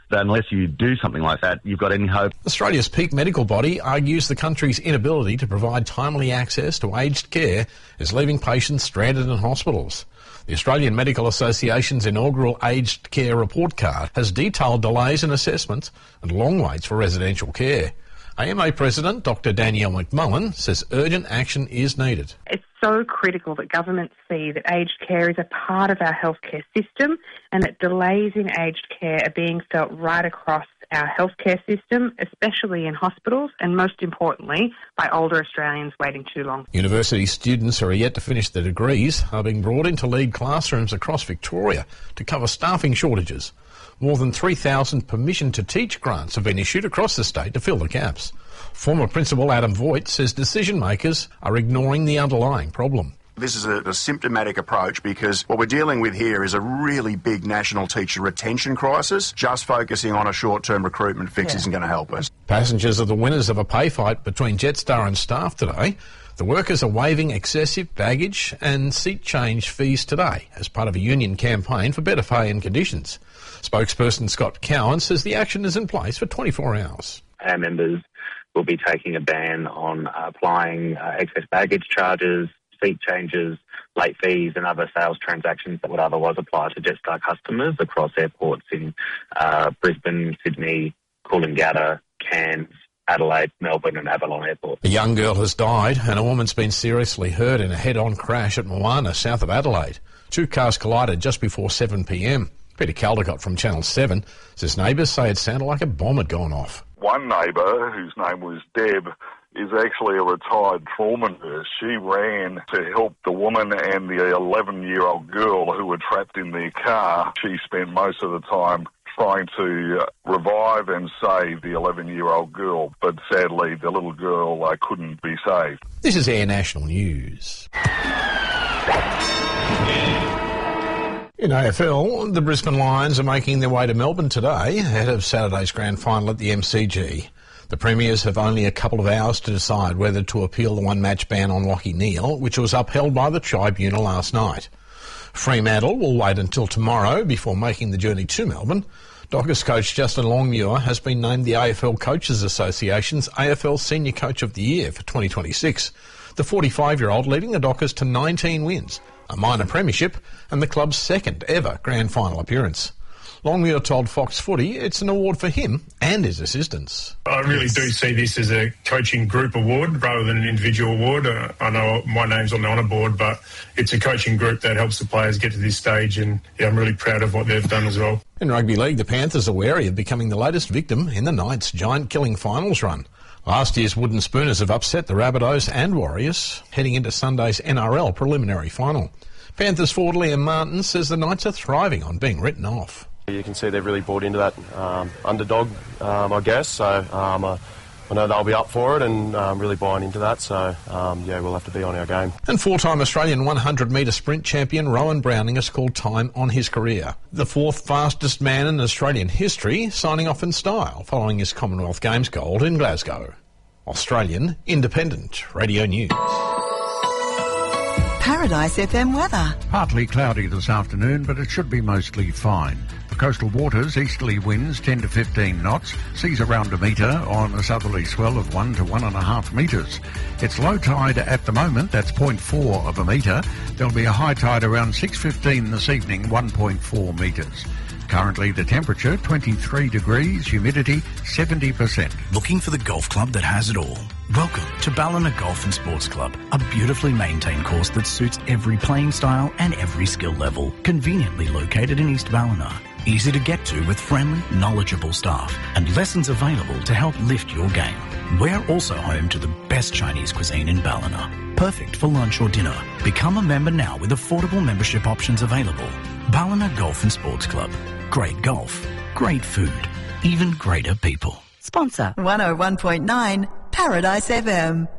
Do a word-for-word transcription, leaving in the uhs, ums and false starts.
that unless you do something like that, you've got any hope. Australia's peak medical body argues the country's inability to provide timely access to aged care is leaving patients stranded in hospitals. The Australian Medical Association's inaugural Aged Care Report Card has detailed delays in assessments and long waits for residential care. A M A President Doctor Danielle McMullen says urgent action is needed. It's so critical that governments see that aged care is a part of our healthcare system and that delays in aged care are being felt right across our healthcare system, especially in hospitals and, most importantly, by older Australians waiting too long. University students who are yet to finish their degrees are being brought in to lead classrooms across Victoria to cover staffing shortages. More than three thousand permission to teach grants have been issued across the state to fill the gaps. Former Principal Adam Voigt says decision makers are ignoring the underlying problem. This is a, a symptomatic approach because what we're dealing with here is a really big national teacher retention crisis. Just focusing on a short-term recruitment fix yeah. isn't going to help us. Passengers are the winners of a pay fight between Jetstar and staff today. The workers are waiving excessive baggage and seat change fees today as part of a union campaign for better pay and conditions. Spokesperson Scott Cowan says the action is in place for twenty-four hours. Our members will be taking a ban on uh, applying uh, excess baggage charges, seat changes, late fees and other sales transactions that would otherwise apply to Jetstar customers across airports in uh, Brisbane, Sydney, Coolangatta, Cairns, Adelaide, Melbourne and Avalon Airport. A young girl has died and a woman's been seriously hurt in a head-on crash at Moana, south of Adelaide. Two cars collided just before seven p m. Peter Caldecott from Channel seven says neighbours say it sounded like a bomb had gone off. One neighbour, whose name was Deb, is actually a retired trauma nurse. She ran to help the woman and the eleven-year-old girl who were trapped in their car. She spent most of the time trying to revive and save the eleven-year-old girl, but sadly the little girl uh, couldn't be saved. This is Air National News. In A F L, the Brisbane Lions are making their way to Melbourne today ahead of Saturday's grand final at the M C G. The Premiers have only a couple of hours to decide whether to appeal the one-match ban on Lachie Neale, which was upheld by the tribunal last night. Fremantle will wait until tomorrow before making the journey to Melbourne. Dockers coach Justin Longmuir has been named the A F L Coaches Association's A F L Senior Coach of the Year for twenty twenty-six. The forty-five-year-old leading the Dockers to nineteen wins, a minor premiership and the club's second ever grand final appearance. Longmuir told Fox Footy it's an award for him and his assistants. I really do see this as a coaching group award rather than an individual award. Uh, I know my name's on the honour board, but it's a coaching group that helps the players get to this stage, and yeah, I'm really proud of what they've done as well. In rugby league, the Panthers are wary of becoming the latest victim in the Knights' giant-killing finals run. Last year's Wooden Spooners have upset the Rabbitohs and Warriors, heading into Sunday's N R L preliminary final. Panthers forward Liam Martin says the Knights are thriving on being written off. You can see they've really bought into that um, underdog, um, I guess, so um, uh, I know they'll be up for it and um, really buying into that, so um, yeah, we'll have to be on our game. And four-time Australian one hundred metre sprint champion Rowan Browning has called time on his career. The fourth fastest man in Australian history, signing off in style following his Commonwealth Games gold in Glasgow. Australian Independent Radio News. Paradise F M weather. Partly cloudy this afternoon, but it should be mostly fine. For coastal waters, easterly winds ten to fifteen knots, seas around a metre on a southerly swell of one to one and a half metres. It's low tide at the moment, that's zero point four of a metre. There'll be a high tide around six fifteen this evening, one point four metres. Currently the temperature twenty-three degrees, humidity seventy percent. Looking for the golf club that has it all? Welcome to Ballina Golf and Sports Club, a beautifully maintained course that suits every playing style and every skill level. Conveniently located in East Ballina. Easy to get to with friendly, knowledgeable staff and lessons available to help lift your game. We're also home to the best Chinese cuisine in Ballina. Perfect for lunch or dinner. Become a member now with affordable membership options available. Ballina Golf and Sports Club. Great golf, great food, even greater people. Sponsor one oh one point nine Paradise F M.